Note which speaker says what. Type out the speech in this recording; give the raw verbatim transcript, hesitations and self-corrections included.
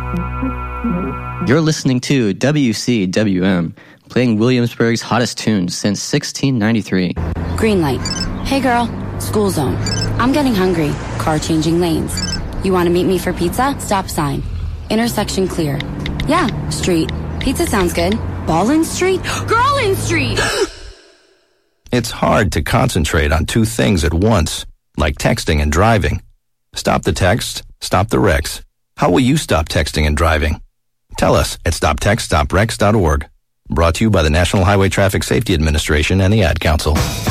Speaker 1: You're listening to W C W M, playing Williamsburg's hottest tunes since sixteen ninety-three.
Speaker 2: Green light. Hey girl, school zone. I'm getting hungry. Car changing lanes. You want to meet me for pizza? Stop sign. Intersection clear. Yeah, street. Pizza sounds good. Ballin Street? Girlin Street!
Speaker 3: It's hard to concentrate on two things at once, like texting and driving. Stop the text, stop the wrecks. How will you stop texting and driving? Tell us at stop text stop wrecks dot org. Brought to you by the National Highway Traffic Safety Administration and the Ad Council.